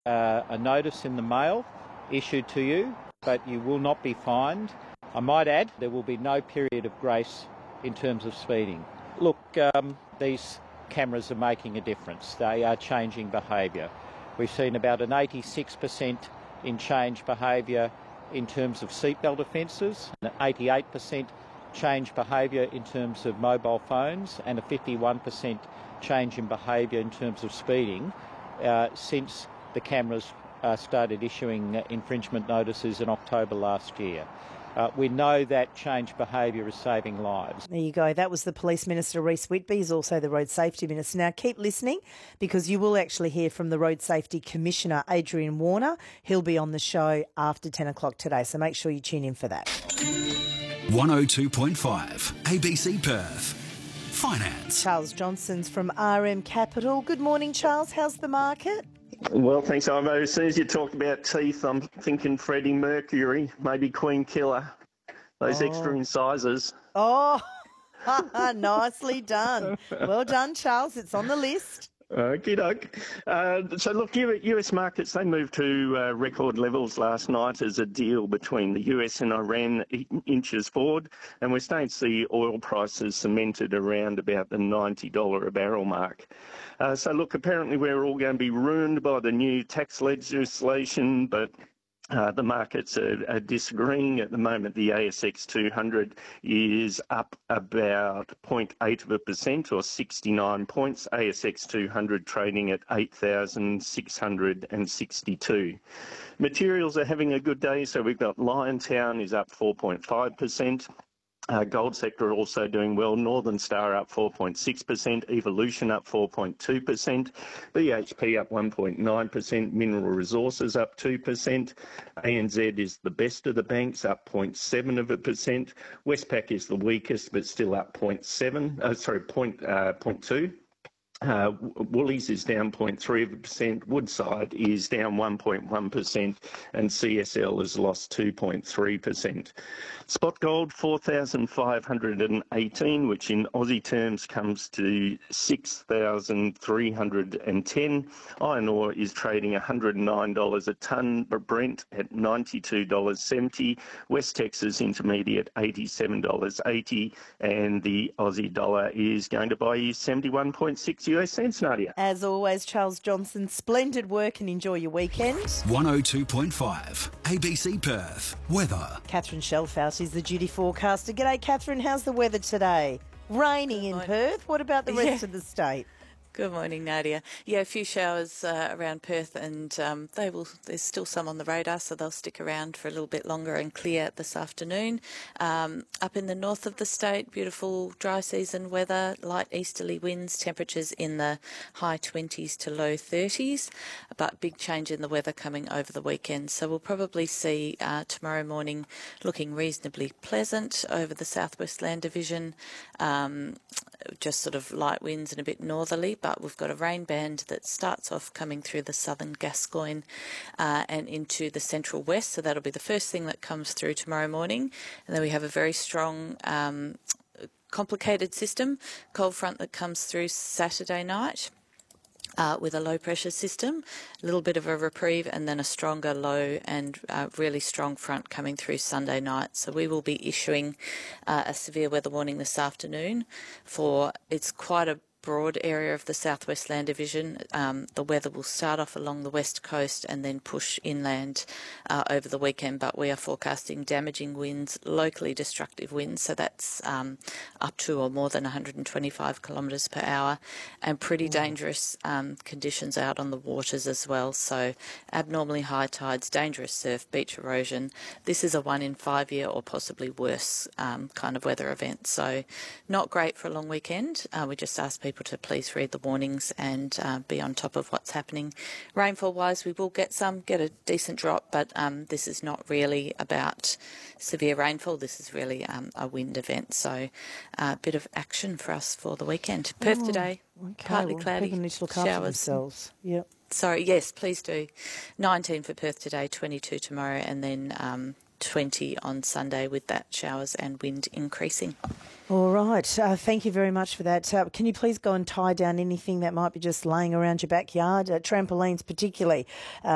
a notice in the mail issued to you, but you will not be fined. I might add, there will be no period of grace in terms of speeding. Look, these cameras are making a difference. They are changing behaviour. We've seen about an 86% in change behaviour in terms of seatbelt offences, an 88% change behaviour in terms of mobile phones, and a 51% change in behaviour in terms of speeding since the cameras started issuing infringement notices in October last year. We know that change behaviour is saving lives. There you go. That was the Police Minister, Reece Whitby. He's also the Road Safety Minister. Now, keep listening because you will actually hear from the Road Safety Commissioner, Adrian Warner. He'll be on the show after 10 o'clock today, so make sure you tune in for that. 102.5 ABC Perth. Finance. Charles Johnson's from RM Capital. Good morning, Charles. How's the market? Well, thanks, Ivo. As soon as you talked about teeth, I'm thinking Freddie Mercury, maybe Queen Killer, those extra incisors. Oh, nicely done. Well done, Charles. It's on the list. Okie doke. So look, US markets, they moved to record levels last night as a deal between the US and Iran inches forward, and we're starting to see oil prices cemented around about the $90 a barrel mark. So look, apparently we're all going to be ruined by the new tax legislation, but the markets are disagreeing. At the moment, the ASX 200 is up about 0.8% or 69 points. ASX 200 trading at 8,662. Materials are having a good day, so we've got Liontown is up 4.5%. Gold sector also doing well. Northern Star up 4.6%, Evolution up 4.2%, BHP up 1.9%, Mineral Resources up 2%, ANZ is the best of the banks, up 0.7%. Westpac is the weakest, but still up 0.2%. Woolies is down 0.3%, Woodside is down 1.1%, and CSL has lost 2.3%. Spot gold 4,518, which in Aussie terms comes to 6,310. Iron ore is trading $109 a tonne, but Brent at $92.70. West Texas Intermediate $87.80, and the Aussie dollar is going to buy you 71.6 US cents, Nadia. As always, Charles Johnson, splendid work and enjoy your weekend. 102.5 ABC Perth. Weather. Catherine Shelfout is the duty forecaster. G'day, Catherine. How's the weather today? Raining in Perth. What about the rest of the state? Good morning, Nadia. Yeah, a few showers around Perth, and there's still some on the radar, so they'll stick around for a little bit longer and clear this afternoon. Up in the north of the state, beautiful dry season weather, light easterly winds, temperatures in the high 20s to low 30s, but big change in the weather coming over the weekend. So we'll probably see tomorrow morning looking reasonably pleasant over the Southwest Land Division, just sort of light winds and a bit northerly, but we've got a rain band that starts off coming through the southern Gascoyne and into the central west, so that'll be the first thing that comes through tomorrow morning. And then we have a very strong complicated system, cold front that comes through Saturday night. With a low-pressure system, a little bit of a reprieve, and then a stronger low and really strong front coming through Sunday night. So we will be issuing a severe weather warning this afternoon it's quite a broad area of the Southwest Land Division. The weather will start off along the west coast and then push inland over the weekend, but we are forecasting damaging winds, locally destructive winds, so that's up to or more than 125 kilometres per hour, and pretty dangerous conditions out on the waters as well. So abnormally high tides, dangerous surf, beach erosion. This is a 1 in 5 year or possibly worse kind of weather event. So not great for a long weekend. We just ask people to please read the warnings and be on top of what's happening. Rainfall-wise, we will get a decent drop, but this is not really about severe rainfall. This is really a wind event, so a bit of action for us for the weekend. Perth today, partly cloudy, people need to look after themselves. Yep. Sorry, yes, please do. 19 for Perth today, 22 tomorrow, and then 20 on Sunday with that showers and wind increasing. All right. Thank you very much for that. Can you please go and tie down anything that might be just laying around your backyard, trampolines particularly?